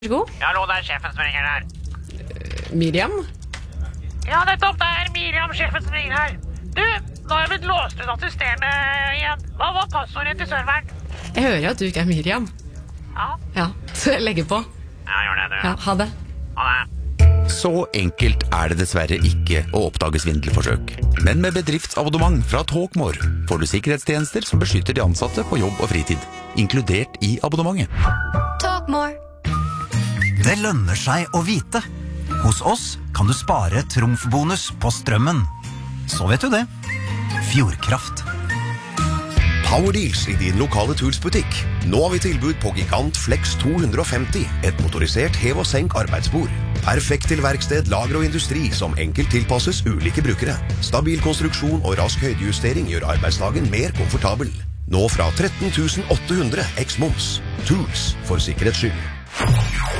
God. Hallo, det sjefen som ringer her. Miriam? Ja, nettopp, det Miriam, sjefen som ringer her. Du, nå har jeg blitt låst ut av systemet igjen. Hva var passordet til serveren? Jeg hører at du ikke Miriam. Ja. Så jeg legger på. Ja, gjør det, du. Ja, ha det. Ha det. Så enkelt det dessverre ikke å oppdage svindelforsøk. Men med bedriftsabonnement fra Talkmore får du sikkerhetstjenester som beskytter de ansatte på jobb og fritid, inkludert i abonnementet. Talkmore. Det lønner seg å vite. Hos oss kan du spare trumfbonus på strømmen. Så vet du det. Fjordkraft. Power Deals i din lokale Tools-butikk. Nå har vi tilbud på Gigant Flex 250, et motorisert hev- og senk arbeidsbord. Perfekt til verksted, lager og industri som enkelt tilpasses ulike brukere. Stabil konstruksjon og rask høydejustering gjør arbeidsdagen mer komfortabel. Nå fra 13 800 x moms. Tools for sikkerhets skyld.